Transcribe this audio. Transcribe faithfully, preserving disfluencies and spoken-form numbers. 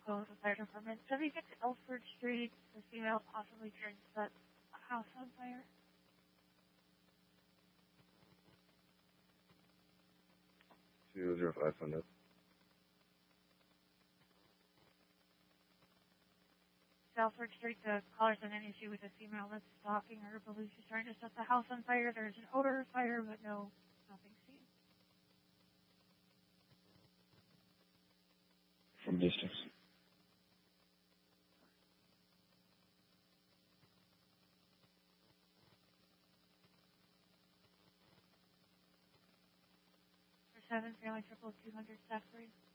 go to the fire department. seventy-six Elford Street, the female possibly turned set a house on fire. two zero five hundred. Elford Street, the caller's in an issue with a female that's stalking her, believes she's trying to set the house on fire. There's an odor of fire, but no, nothing seen. From distance. For seven, Fairlight Triple two hundred, staff three.